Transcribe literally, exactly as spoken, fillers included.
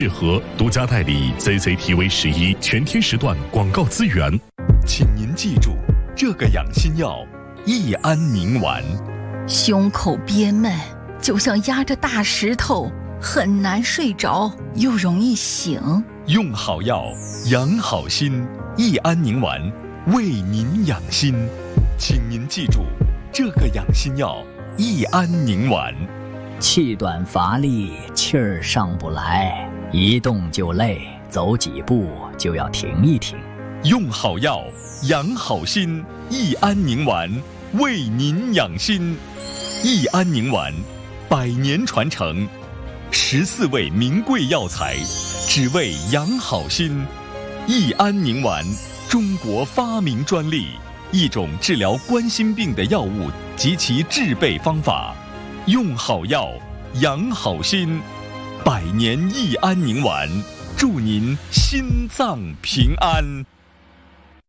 适合独家代理 C C T V 十一全天时段广告资源。 请您记住，这个养心药益安宁丸。 胸口憋闷，就像压着大石头，很难睡着，又容易醒。 用好药，养好心，益安宁丸为您养心。请您记住，这个养心药益安宁丸。 气短乏力，气儿上不来，一动就累，走几步就要停一停。 用好药，养好心，益安宁丸为您养心。益安宁丸，百年传承，十四味名贵药材，只为养好心。益安宁丸，中国发明专利，一种治疗冠心病的药物及其制备方法。用好药，养好心，百年益安宁丸，祝您心脏平安。